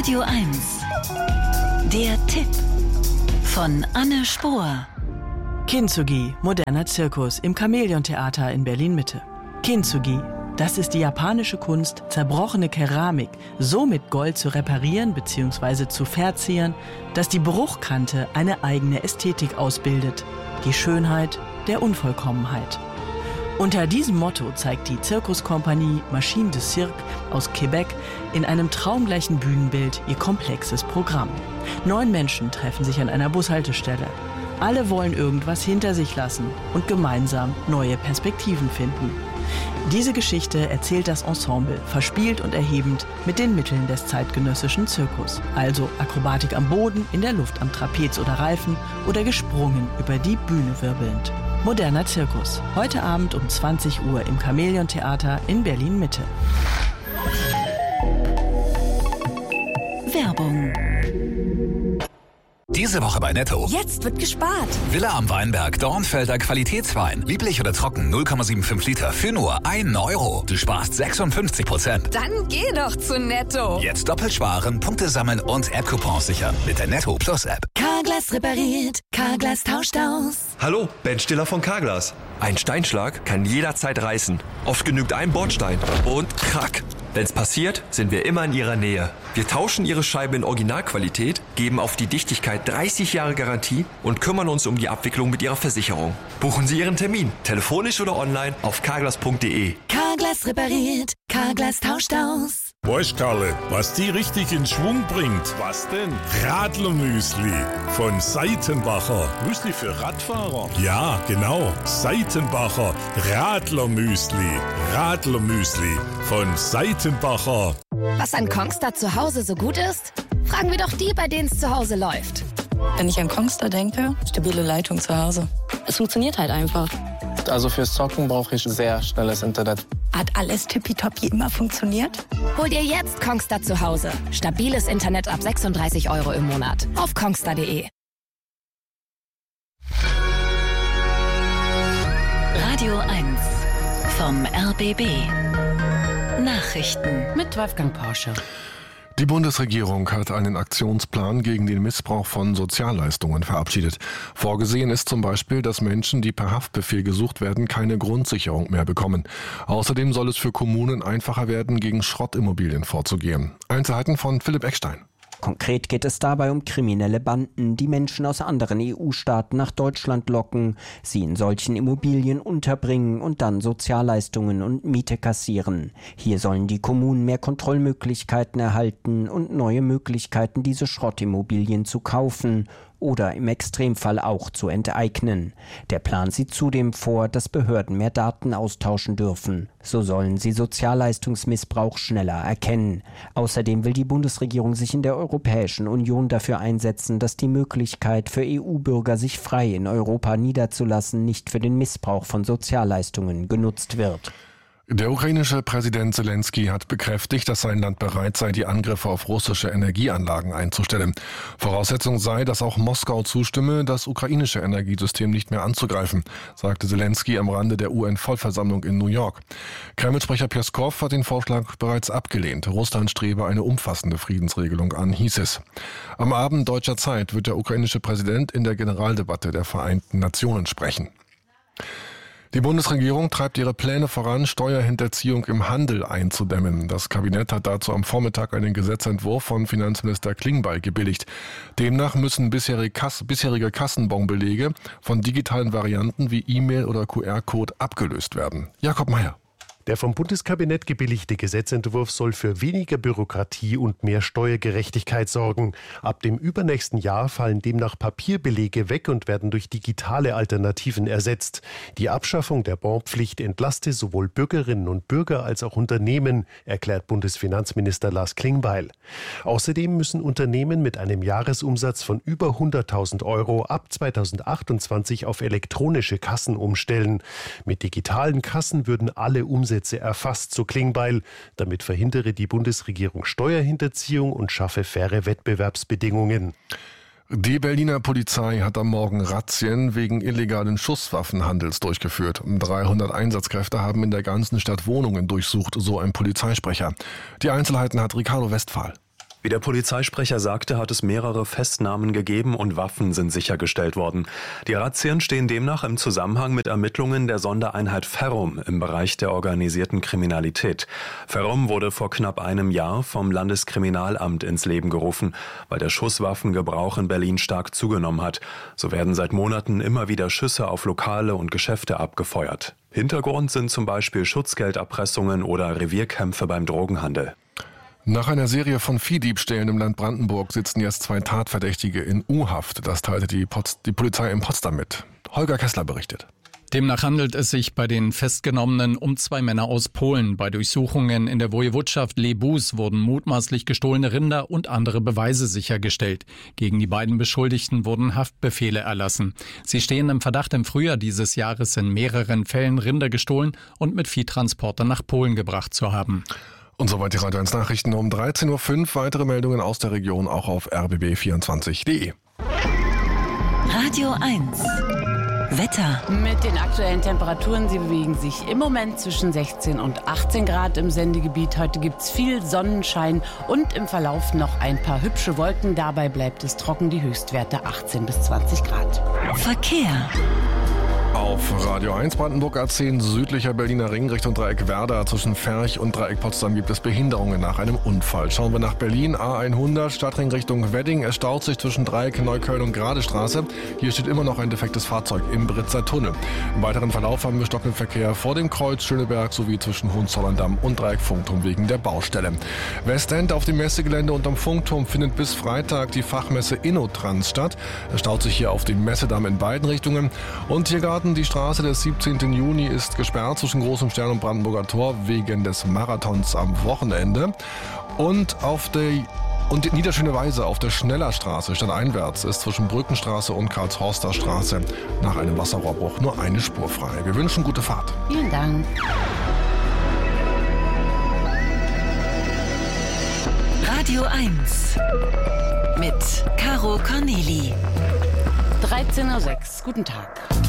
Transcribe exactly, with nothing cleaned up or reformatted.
Radio eins. Der Tipp von Anne Spohr. Kintsugi, moderner Zirkus im Chamäleon-Theater in Berlin-Mitte. Kintsugi, das ist die japanische Kunst, zerbrochene Keramik so mit Gold zu reparieren bzw. zu verzieren, dass die Bruchkante eine eigene Ästhetik ausbildet. Die Schönheit der Unvollkommenheit. Unter diesem Motto zeigt die Zirkuskompanie Machine de Cirque aus Quebec in einem traumgleichen Bühnenbild ihr komplexes Programm. Neun Menschen treffen sich an einer Bushaltestelle. Alle wollen irgendwas hinter sich lassen und gemeinsam neue Perspektiven finden. Diese Geschichte erzählt das Ensemble, verspielt und erhebend mit den Mitteln des zeitgenössischen Zirkus. Also Akrobatik am Boden, in der Luft am Trapez oder Reifen oder gesprungen über die Bühne wirbelnd. Moderner Zirkus. Heute Abend um zwanzig Uhr im Chamäleon-Theater in Berlin-Mitte. Werbung. Diese Woche bei Netto. Jetzt wird gespart. Villa am Weinberg, Dornfelder Qualitätswein. Lieblich oder trocken, null Komma fünfundsiebzig Liter für nur einen Euro. Du sparst sechsundfünfzig Prozent. Dann geh doch zu Netto. Jetzt doppelt sparen, Punkte sammeln und App-Coupons sichern mit der Netto Plus App. Carglass repariert, Carglass tauscht aus. Hallo, Ben Stiller von Carglass. Ein Steinschlag kann jederzeit reißen. Oft genügt ein Bordstein und krack. Wenn's passiert, sind wir immer in Ihrer Nähe. Wir tauschen Ihre Scheibe in Originalqualität, geben auf die Dichtigkeit dreißig Jahre Garantie und kümmern uns um die Abwicklung mit Ihrer Versicherung. Buchen Sie Ihren Termin, telefonisch oder online auf carglass punkt de. Carglass repariert, Carglass tauscht aus. Weißt Karle, was die richtig in Schwung bringt? Was denn? Radlermüsli von Seitenbacher. Müsli für Radfahrer? Ja, genau. Seitenbacher Radlermüsli. Radlermüsli von Seitenbacher. Was an Kongstar zu Hause so gut ist? Fragen wir doch die, bei denen es zu Hause läuft. Wenn ich an Kongstar denke, stabile Leitung zu Hause. Es funktioniert halt einfach. Also fürs Zocken brauche ich sehr schnelles Internet. Hat alles tippitoppi immer funktioniert? Hol dir jetzt Kongstar zu Hause. Stabiles Internet ab sechsunddreißig Euro im Monat. Auf kongstar punkt de. Radio eins vom R B B. Nachrichten mit Wolfgang Porsche. Die Bundesregierung hat einen Aktionsplan gegen den Missbrauch von Sozialleistungen verabschiedet. Vorgesehen ist zum Beispiel, dass Menschen, die per Haftbefehl gesucht werden, keine Grundsicherung mehr bekommen. Außerdem soll es für Kommunen einfacher werden, gegen Schrottimmobilien vorzugehen. Einzelheiten von Philipp Eckstein. Konkret geht es dabei um kriminelle Banden, die Menschen aus anderen E U-Staaten nach Deutschland locken, sie in solchen Immobilien unterbringen und dann Sozialleistungen und Miete kassieren. Hier sollen die Kommunen mehr Kontrollmöglichkeiten erhalten und neue Möglichkeiten, diese Schrottimmobilien zu kaufen oder im Extremfall auch zu enteignen. Der Plan sieht zudem vor, dass Behörden mehr Daten austauschen dürfen. So sollen sie Sozialleistungsmissbrauch schneller erkennen. Außerdem will die Bundesregierung sich in der Europäischen Union dafür einsetzen, dass die Möglichkeit für E U-Bürger, sich frei in Europa niederzulassen, nicht für den Missbrauch von Sozialleistungen genutzt wird. Der ukrainische Präsident Zelensky hat bekräftigt, dass sein Land bereit sei, die Angriffe auf russische Energieanlagen einzustellen. Voraussetzung sei, dass auch Moskau zustimme, das ukrainische Energiesystem nicht mehr anzugreifen, sagte Zelensky am Rande der U N-Vollversammlung in New York. Kreml-Sprecher Peskov hat den Vorschlag bereits abgelehnt. Russland strebe eine umfassende Friedensregelung an, hieß es. Am Abend deutscher Zeit wird der ukrainische Präsident in der Generaldebatte der Vereinten Nationen sprechen. Die Bundesregierung treibt ihre Pläne voran, Steuerhinterziehung im Handel einzudämmen. Das Kabinett hat dazu am Vormittag einen Gesetzentwurf von Finanzminister Klingbeil gebilligt. Demnach müssen bisherige, Kass- bisherige Kassenbonbelege von digitalen Varianten wie E-Mail oder Q R-Code abgelöst werden. Jakob Mayer. Der vom Bundeskabinett gebilligte Gesetzentwurf soll für weniger Bürokratie und mehr Steuergerechtigkeit sorgen. Ab dem übernächsten Jahr fallen demnach Papierbelege weg und werden durch digitale Alternativen ersetzt. Die Abschaffung der Bonpflicht entlaste sowohl Bürgerinnen und Bürger als auch Unternehmen, erklärt Bundesfinanzminister Lars Klingbeil. Außerdem müssen Unternehmen mit einem Jahresumsatz von über hunderttausend Euro ab zweitausendachtundzwanzig auf elektronische Kassen umstellen. Mit digitalen Kassen würden alle Umsätze erfasst, so Klingbeil. Damit verhindere die Bundesregierung Steuerhinterziehung und schaffe faire Wettbewerbsbedingungen. Die Berliner Polizei hat am Morgen Razzien wegen illegalen Schusswaffenhandels durchgeführt. dreihundert Einsatzkräfte haben in der ganzen Stadt Wohnungen durchsucht, so ein Polizeisprecher. Die Einzelheiten hat Ricardo Westphal. Wie der Polizeisprecher sagte, hat es mehrere Festnahmen gegeben und Waffen sind sichergestellt worden. Die Razzien stehen demnach im Zusammenhang mit Ermittlungen der Sondereinheit Ferrum im Bereich der organisierten Kriminalität. Ferrum wurde vor knapp einem Jahr vom Landeskriminalamt ins Leben gerufen, weil der Schusswaffengebrauch in Berlin stark zugenommen hat. So werden seit Monaten immer wieder Schüsse auf Lokale und Geschäfte abgefeuert. Hintergrund sind zum Beispiel Schutzgeldabpressungen oder Revierkämpfe beim Drogenhandel. Nach einer Serie von Viehdiebstählen im Land Brandenburg sitzen jetzt zwei Tatverdächtige in U-Haft. Das teilte die, Pots- die Polizei in Potsdam mit. Holger Kessler berichtet. Demnach handelt es sich bei den Festgenommenen um zwei Männer aus Polen. Bei Durchsuchungen in der Woiwodschaft Lebus wurden mutmaßlich gestohlene Rinder und andere Beweise sichergestellt. Gegen die beiden Beschuldigten wurden Haftbefehle erlassen. Sie stehen im Verdacht, im Frühjahr dieses Jahres in mehreren Fällen Rinder gestohlen und mit Viehtransportern nach Polen gebracht zu haben. Und soweit die Radio eins Nachrichten um dreizehn Uhr fünf. Weitere Meldungen aus der Region auch auf r b b vierundzwanzig punkt d e. Radio eins. Wetter. Mit den aktuellen Temperaturen, sie bewegen sich im Moment zwischen sechzehn und achtzehn Grad im Sendegebiet. Heute gibt es viel Sonnenschein und im Verlauf noch ein paar hübsche Wolken. Dabei bleibt es trocken, die Höchstwerte achtzehn bis zwanzig Grad. Verkehr. Auf Radio eins Brandenburg A zehn südlicher Berliner Ring Richtung Dreieck Werder. Zwischen Ferch und Dreieck Potsdam gibt es Behinderungen nach einem Unfall. Schauen wir nach Berlin, A hundert, Stadtring Richtung Wedding. Es staut sich zwischen Dreieck Neukölln und Gradestraße. Hier steht immer noch ein defektes Fahrzeug im Britzer Tunnel. Im weiteren Verlauf haben wir stockenden Verkehr vor dem Kreuz Schöneberg sowie zwischen Hohenzollern-Damm und Dreieck Funkturm wegen der Baustelle. Westend auf dem Messegelände und am Funkturm findet bis Freitag die Fachmesse InnoTrans statt. Es staut sich hier auf dem Messedamm in beiden Richtungen. Und Tiergarten, die Straße des siebzehnten Juni ist gesperrt zwischen Großem Stern und Brandenburger Tor wegen des Marathons am Wochenende. Und auf der und Niederschöne Weise auf der Schnellerstraße stadteinwärts ist zwischen Brückenstraße und Karlshorster Straße nach einem Wasserrohrbruch nur eine Spur frei. Wir wünschen gute Fahrt. Vielen Dank. Radio eins mit Caro Corneli. dreizehn Uhr sechs. Guten Tag.